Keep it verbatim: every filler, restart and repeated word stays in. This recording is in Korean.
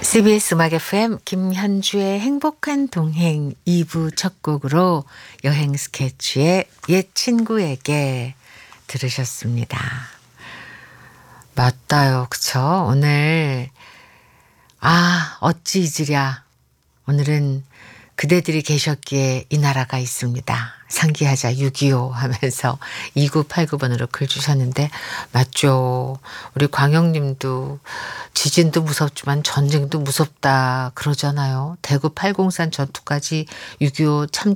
씨비에스 음악 에프엠 김현주의 행복한 동행 이 부 첫 곡으로 여행 스케치의 옛 친구에게 들으셨습니다. 맞다요. 그쵸? 오늘 아 어찌 잊으랴. 오늘은 그대들이 계셨기에 이 나라가 있습니다. 상기하자 육이오 하면서 이구팔구 번으로 글 주셨는데 맞죠. 우리 광영님도 지진도 무섭지만 전쟁도 무섭다 그러잖아요. 대구 팔공산 전투까지 육이오 참